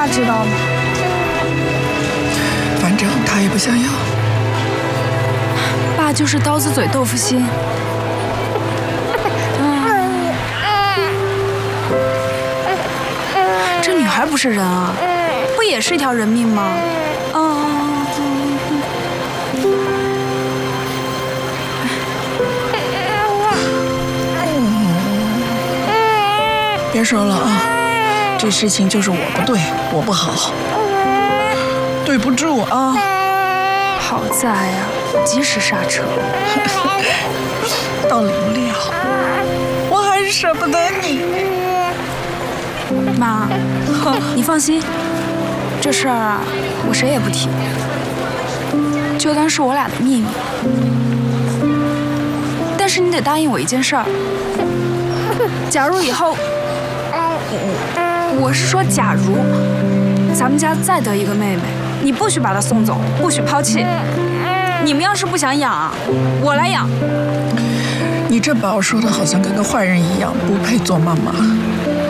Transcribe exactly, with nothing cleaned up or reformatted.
爸知道吗？ 反正他也不想要。 爸就是刀子嘴豆腐心。嗯，这女孩不是人啊，不也是一条人命吗？嗯。 别说了啊，这事情就是我不对，我不好，对不住啊。 好在呀、啊，及时刹车。 到临了，我还是舍不得你。 妈，你放心，这事儿啊，我谁也不提，就当是我俩的秘密。但是你得答应我一件事儿，假如以后。 我是说，假如咱们家再得一个妹妹，你不许把她送走，不许抛弃。你们要是不想养，我来养。 你这把我说的好像跟个坏人一样，不配做妈妈。